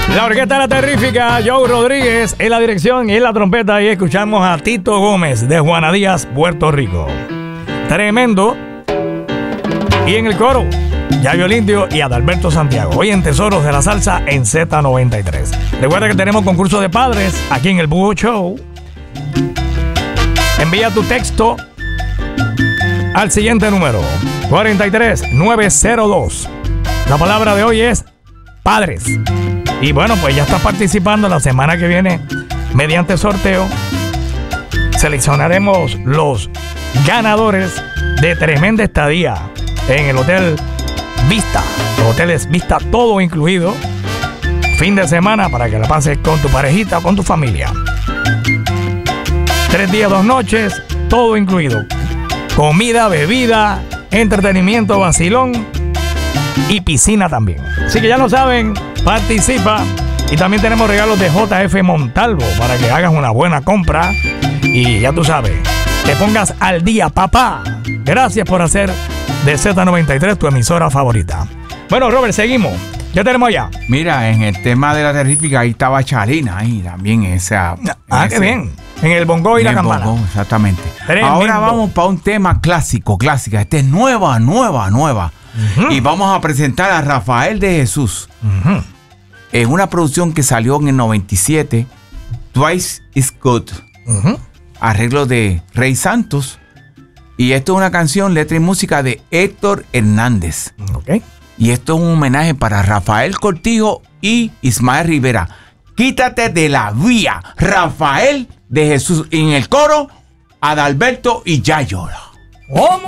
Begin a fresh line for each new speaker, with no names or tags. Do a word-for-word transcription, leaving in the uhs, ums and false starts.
La orquesta La Terrífica, Joe Rodríguez en la dirección y en la trompeta, y escuchamos a Tito Gómez de Juana Díaz, Puerto Rico. Tremendo. Y en el coro, Yayo el Indio y Adalberto Santiago. Hoy en Tesoros de la Salsa en Z noventa y tres. Recuerda que tenemos concurso de padres aquí en el Búho Show. Envía tu texto al siguiente número: cuatro tres nueve cero dos. La palabra de hoy es padres. Y bueno, pues ya estás participando. La semana que viene, mediante sorteo, seleccionaremos los ganadores de tremenda estadía en el Hotel Vista. Los hoteles Vista, todo incluido. Fin de semana para que la pases con tu parejita o con tu familia. Tres días, dos noches, todo incluido. Comida, bebida, entretenimiento, vacilón y piscina también. Así que ya lo saben, participa. Y también tenemos regalos de J F Montalvo para que hagas una buena compra. Y ya tú sabes, te pongas al día, papá. Gracias por hacer de Z noventa y tres tu emisora favorita. Bueno, Robert, seguimos. ¿Qué tenemos allá?
Mira, en el tema de La Terrífica, ahí estaba Charina, ahí también esa.
Ah,
ese,
qué bien. En el bongo y la campana.
Bongo, exactamente.
Tremendo.
Ahora vamos para un tema clásico, clásica. Este es nueva, nueva, nueva. Uh-huh. Y vamos a presentar a Rafael de Jesús. Uh-huh. En una producción que salió en el noventa y siete, Twice is Good. Uh-huh. Arreglo de Rey Santos. Y esto es una canción, letra y música de Héctor Hernández.
Okay.
Y esto es un homenaje para Rafael Cortijo y Ismael Rivera. Quítate de la vía, Rafael de Jesús. En el coro, Adalberto y Yayo.
¿Cómo?